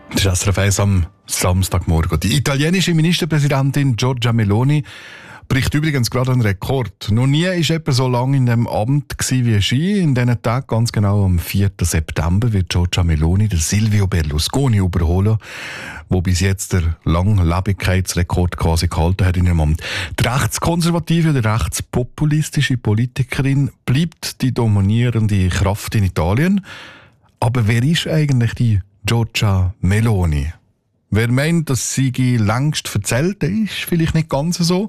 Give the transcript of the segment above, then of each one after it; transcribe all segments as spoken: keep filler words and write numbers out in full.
Das ist S R F eins am Samstagmorgen. Die italienische Ministerpräsidentin Giorgia Meloni bricht übrigens gerade einen Rekord. Noch nie war jemand so lange in dem Amt wie sie. In diesen Tagen, ganz genau am vierten September, wird Giorgia Meloni den Silvio Berlusconi überholen, der bis jetzt den Langlebigkeitsrekord quasi gehalten hat in ihrem Amt. Die rechtskonservative oder rechtspopulistische Politikerin bleibt die dominierende Kraft in Italien. Aber wer ist eigentlich die Giorgia Meloni? Wer meint, dass sie längst erzählt, ist vielleicht nicht ganz so.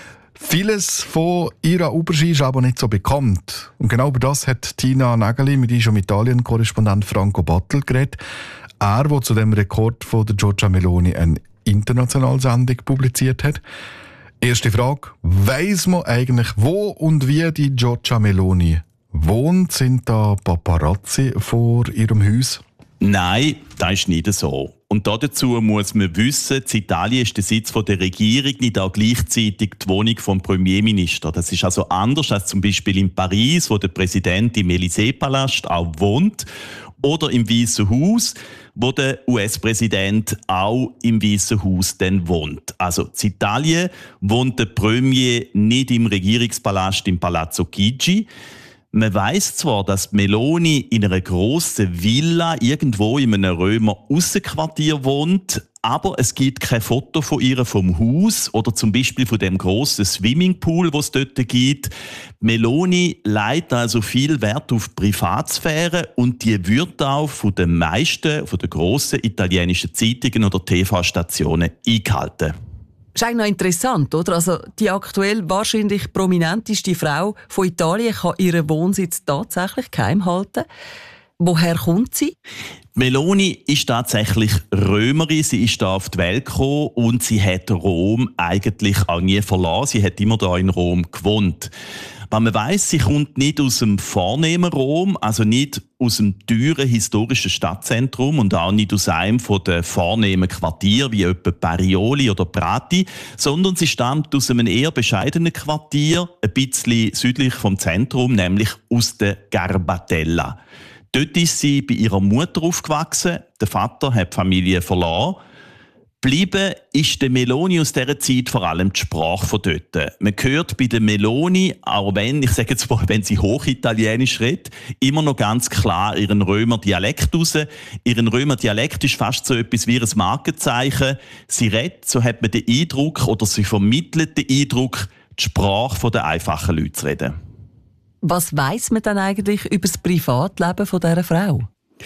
Vieles von ihrer Oberschi ist aber nicht so bekannt. Und genau über das hat Tina Nägeli mit unserem Italien-Korrespondent Franco Battel geredet. Er, der zu dem Rekord von der Giorgia Meloni eine internationale Sendung publiziert hat. Erste Frage: Weiss man eigentlich, wo und wie die Giorgia Meloni wohnt? Sind da Paparazzi vor ihrem Haus? Nein, das ist nicht so. Und dazu muss man wissen, in Italien ist der Sitz der Regierung nicht auch gleichzeitig die Wohnung vom Premierminister. Das ist also anders als zum Beispiel in Paris, wo der Präsident im Élysée-Palast auch wohnt, oder im Weißen Haus, wo der U S-Präsident auch im Weißen Haus dann wohnt. Also in Italien wohnt der Premier nicht im Regierungspalast im Palazzo Chigi. Man weiss zwar, dass Meloni in einer grossen Villa irgendwo in einem Römer Aussenquartier wohnt, aber es gibt kein Foto von ihr vom Haus oder zum Beispiel von dem grossen Swimmingpool, das es dort gibt. Meloni legt also viel Wert auf Privatsphäre und die wird auch von den meisten, von den grossen italienischen Zeitungen oder T V-Stationen eingehalten. Das ist eigentlich noch interessant, oder? Also die aktuell wahrscheinlich prominenteste Frau von Italien kann ihren Wohnsitz tatsächlich geheim halten. Woher kommt sie? Meloni ist tatsächlich Römerin. Sie ist da auf die Welt gekommen und sie hat Rom eigentlich auch nie verlassen. Sie hat immer da in Rom gewohnt. Aber man weiss, sie kommt nicht aus dem vornehmen Rom, also nicht aus dem teuren historischen Stadtzentrum und auch nicht aus einem der vornehmen Quartiere wie etwa Parioli oder Prati, sondern sie stammt aus einem eher bescheidenen Quartier, ein bisschen südlich vom Zentrum, nämlich aus der Garbatella. Dort ist sie bei ihrer Mutter aufgewachsen. Der Vater hat die Familie verloren. Bleiben ist der Meloni aus dieser Zeit vor allem die Sprache von dort. Man hört bei der Meloni, auch wenn, ich sage jetzt mal, wenn sie Hochitalienisch redet, immer noch ganz klar ihren Römer Dialekt raus. Ihren Römer Dialekt ist fast so etwas wie ein Markenzeichen. Sie redet, so hat man den Eindruck, oder sie vermittelt den Eindruck, die Sprache der einfachen Leute zu reden. Was weiss man dann eigentlich über das Privatleben von dieser Frau?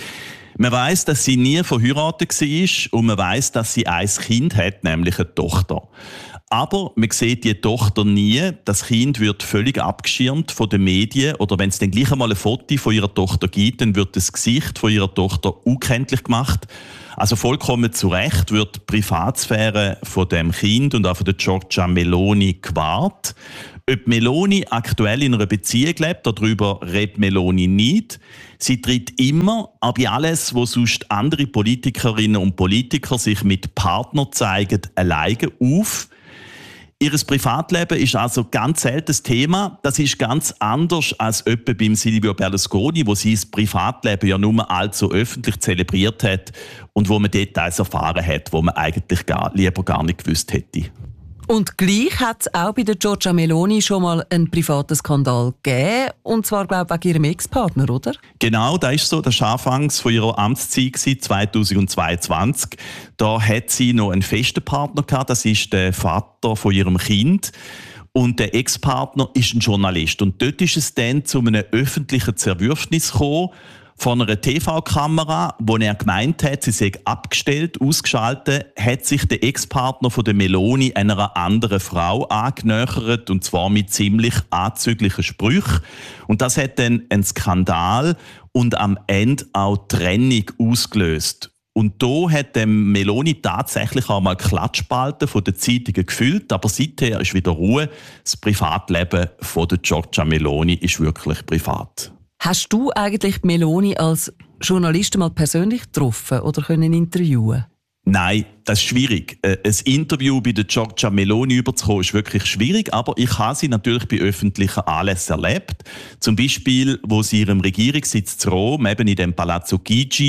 Man weiss, dass sie nie verheiratet war und man weiss, dass sie ein Kind hat, nämlich eine Tochter. Aber man sieht die Tochter nie. Das Kind wird völlig abgeschirmt von den Medien. Oder wenn es dann gleich einmal ein Foto von ihrer Tochter gibt, dann wird das Gesicht von ihrer Tochter unkenntlich gemacht. Also vollkommen zu Recht wird die Privatsphäre von dem Kind und auch von der Giorgia Meloni gewahrt. Ob Meloni aktuell in einer Beziehung lebt, darüber redet Meloni nicht. Sie tritt immer, aber bei alles, wo sonst andere Politikerinnen und Politiker sich mit Partnern zeigen, alleine auf. Ihres Privatleben ist also ganz selten das Thema. Das ist ganz anders als etwa beim Silvio Berlusconi, wo sie das Privatleben ja nur allzu öffentlich zelebriert hat und wo man Details erfahren hat, wo man eigentlich gar, lieber gar nicht gewusst hätte. Und gleich hat es auch bei der Giorgia Meloni schon mal einen privaten Skandal gegeben. Und zwar, glaube ich, wegen ihrem Ex-Partner, oder? Genau, das ist so. Das war anfangs von ihrer Amtszeit zweitausendzweiundzwanzig. Da hat sie noch einen festen Partner gehabt. Das ist der Vater von ihrem Kind. Und der Ex-Partner ist ein Journalist. Und dort ist es dann zu einem öffentlichen Zerwürfnis gekommen, von einer T V-Kamera, wo er gemeint hat, sie sei abgestellt, ausgeschaltet, hat sich der Ex-Partner von der Meloni einer anderen Frau angenähert, und zwar mit ziemlich anzüglichen Sprüchen. Und das hat dann einen Skandal und am Ende auch Trennung ausgelöst. Und da hat dem Meloni tatsächlich auch mal Klatschspalten von den Zeitungen gefüllt, aber seither ist wieder Ruhe. Das Privatleben von der Giorgia Meloni ist wirklich privat. Hast du eigentlich Meloni als Journalistin mal persönlich getroffen oder können interviewen? Nein, das ist schwierig. Ein Interview bei der Giorgia Meloni überzukommen ist wirklich schwierig, aber ich habe sie natürlich bei öffentlichen Anlässen erlebt. Zum Beispiel, wo sie ihrem Regierungssitz zu Rom, eben in dem Palazzo Chigi,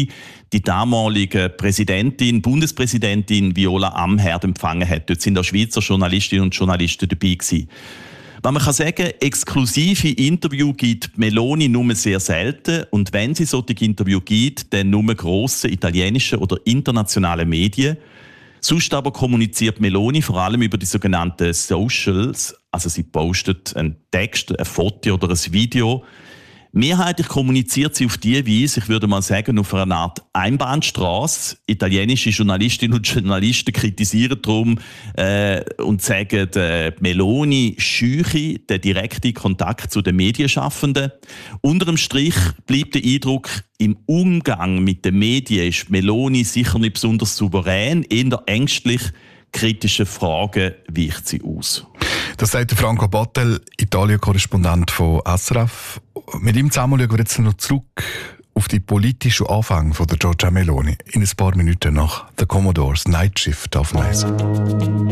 die damalige Präsidentin, Bundespräsidentin Viola Amherd empfangen hat. Dort sind auch Schweizer Journalistinnen und Journalisten dabei gewesen. Was man kann sagen, exklusive Interview gibt Meloni nur sehr selten. Und wenn sie solche Interview gibt, dann nur grosse italienische oder internationale Medien. Sonst aber kommuniziert Meloni vor allem über die sogenannten Socials. Also sie postet einen Text, ein Foto oder ein Video. Mehrheitlich kommuniziert sie auf diese Weise, ich würde mal sagen, auf einer Art Einbahnstraße. Italienische Journalistinnen und Journalisten kritisieren darum äh, und sagen, äh, Meloni scheuche den direkten Kontakt zu den Medienschaffenden. Unter dem Strich bleibt der Eindruck, im Umgang mit den Medien ist Meloni sicher nicht besonders souverän, eher ängstlich. Kritische Fragen weicht sie aus. Das sagt Franco Battel, Italien-Korrespondent von S R F. Mit ihm zusammen schauen wir jetzt noch zurück auf die politischen Anfänge von der Giorgia Meloni. In ein paar Minuten nach The Commodores Night Shift auf Nice.